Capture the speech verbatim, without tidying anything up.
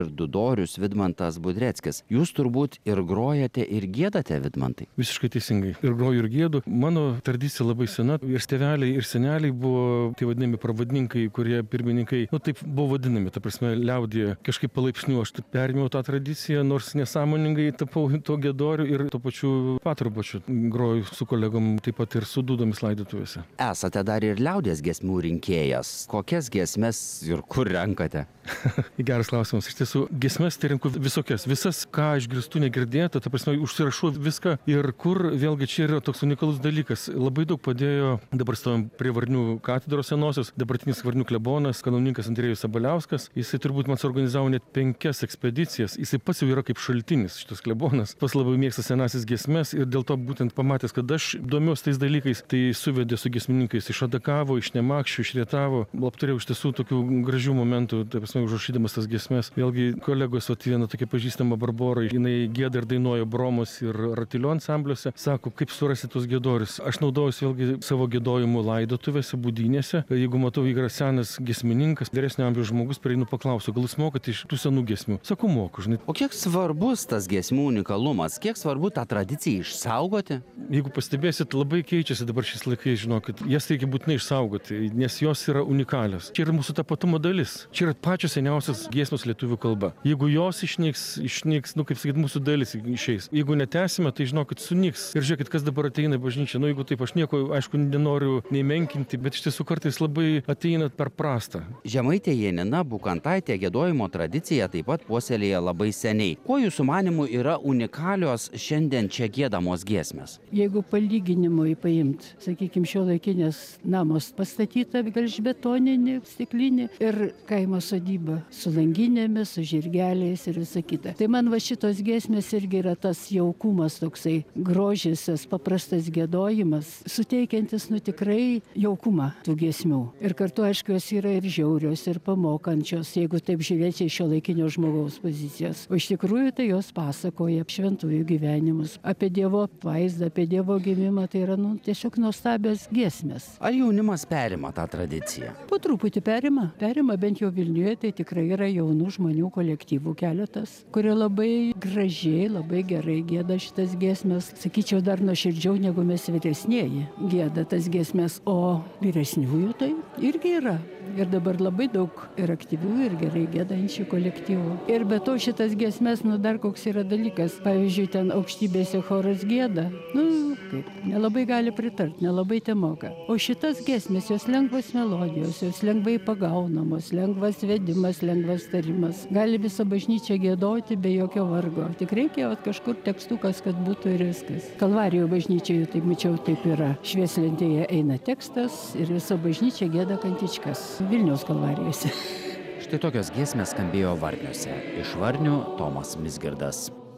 ir Dudorius Vidmantas Budreckis. Jūs turbūt ir grojate, ir giedate, Vidmantai? Visiškai teisingai. Ir groju, ir giedu. Mano tradicija labai sena. Ir tėveliai, ir seneliai buvo tai vadinami pravadininkai, kurie pirmininkai, nu taip buvo vadinami, ta prasme, liaudyje. Kažkaip palaipsniui aš perėmiau tą tradiciją, nors nesąmoningai tapau to giedoriu ir to pačiu patarbačiu. Groju su kolegom taip pat ir su dūdomis laidotuvėse. Esate dar ir liaudies giesmių rinkėjas. Kokias giesmes ir kur renkate? Geras klausimas. Iš tiesų, giesmes tai renku visokias. Visas, ką išgirstu negirdėta, ta prasme, užsirašau viską. Ir kur, vėlgi, čia yra toks unikalus dalykas. Labai daug padėjo, dabar stovim prie Varnių katedros senosios, dabartinis Varnių klebonas, kanauninkas Andrėjus Sabaliauskas. Jisai turbūt man suorganizavo net penkias ekspedicijas. Jisai pats jau yra kaip šaltinis, šitas klebonas. Pas labai mėgsta senasis giesmes ir dėl to būtent pamatęs, kad aš domiuosi tais dalykais, tai suvedė su giesmininkais iš Adakavo, iš Nemakščių, iš Rietavo. Apturėjau iš tiesų tokių gražių momentų, taip prasme, užrašydamas tas giesmes. Vėlgi kolegos, vat, viena tokia pažįstama Barbora, jinai gieda ir dainuoja Bromos ir Ratilio ansambliuose. Sako, kaip surasti tos giedorius. Aš naudojuosi vėlgi savo giedojimų laidotuvėse, budynėse. Jeigu matau, yra senas giesmininkas, vyresnio amžiaus žmogus, prieinu paklausiu, gal jūs mokate iš tų senų giesmių? Sako, moku, žinai. O kiek svarbus tas giesmių unikalumas? Kiek svarbu tą tradiciją išsaugoti? Jeigu pastebėsit, labai keičiasi dabar šiais laikais, žinokit, jas reikia būtinai išsaugoti, nes jos yra unikalios. Čia yra mūsų tapatumo dalis. Čia yra pačios seniausias giesmos lietuvių kalba. Jeigu jos išnyks, išnyks, nu kaip sakyt, mūsų dalis išeis. Jeigu netęsime, tai žinokit, sunyks. Ir žiūrėkit, kas dabar ateina į bažnyčią. Nu jeigu taip, aš nieko, aišku, nenoriu nei menkinti, bet iš tiesų kartais labai ateina per prastą. Žemaitė Janina Bukantaitė giedojimo tradiciją taip pat puoselėja labai seniai. Kuo jūsų manymu yra unikalios šiandien čia giedamos giesmės? Jeigu palyginimui paimt, sakykime, šiuolaikinės namos pastatyta gelžbetoninė, stiklinė ir kaimo sodyba su langinėmis, su žirgeliais ir visa kita. Tai man va šitos giesmės irgi yra tas jaukumas toksai, grožis, paprastas giedojimas, suteikiantis nu tikrai jaukumą tų giesmių. Ir kartu, aišku, jos yra ir žiaurios, ir pamokančios, jeigu taip žiūrėčiau iš šiuolaikinio žmogaus pozicijos. O iš tikrųjų tai jos pasakoja šventųjų gyvenimus, apie Dievo vaizdą, apie Dievo gimimą, tai yra nu, tiesiog nuostabios giesmės. Ar jaunimas perima tą tradiciją? Po truputį perima, perima bent jau Vilniuje, tai tikrai yra jaunų žmonių kolektyvų keletas, kurie labai gražiai, labai gerai gieda šitas giesmės. Sakyčiau, dar nuoširdžiau negu mes vyresnieji gieda tas giesmės, o vyresniųjų tai irgi yra. Ir dabar labai daug ir aktyvių, ir gerai giedančių kolektyvų. Ir be to šitas giesmės, nu dar koks yra dalykas. Pavyzdžiui, ten aukštybėse choras gieda. Nu, kaip, nelabai gali pritart, nelabai te moka. O šitas giesmės, jos lengvos melodijos, jos lengvai pagaunamos, lengvas vedimas, lengvas tarimas. Gali visą bažnyčią giedoti be jokio vargo. Tik reikia vat, kažkur tekstukas, kad būtų ir viskas. Kalvarijų bažnyčioje, taip mačiau, taip yra. Švieslentėje eina tekstas ir visa bažnyčia gieda kantičkas. Vilniaus kalvarijose. Štai tokios giesmės skambėjo Varniuose. Iš Varnių Tomas Mizgirdas.